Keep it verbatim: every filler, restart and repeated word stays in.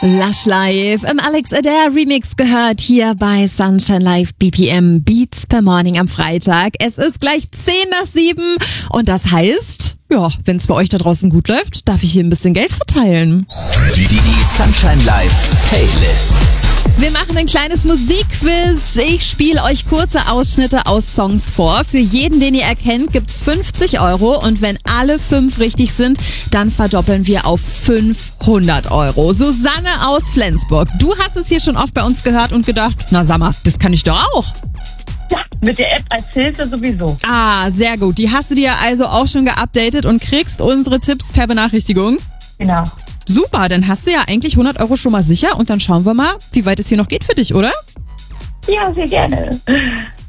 Lush Live im Alex Adair Remix gehört hier bei Sunshine Live B P M Beats per Morning am Freitag. Es ist gleich zehn nach sieben und das heißt, ja, wenn es bei euch da draußen gut läuft, darf ich hier ein bisschen Geld verteilen. Die, die, die Sunshine Live Playlist. Wir machen ein kleines Musikquiz. Ich spiele euch kurze Ausschnitte aus Songs vor. Für jeden, den ihr erkennt, gibt's fünfzig Euro. Und wenn alle fünf richtig sind, dann verdoppeln wir auf fünfhundert Euro. Susanne aus Flensburg, du hast es hier schon oft bei uns gehört und gedacht, na sag mal, das kann ich doch auch. Ja, mit der App als Hilfe sowieso. Ah, sehr gut. Die hast du dir also auch schon geupdatet und kriegst unsere Tipps per Benachrichtigung? Genau. Super, dann hast du ja eigentlich hundert Euro schon mal sicher und dann schauen wir mal, wie weit es hier noch geht für dich, oder? Ja, sehr gerne.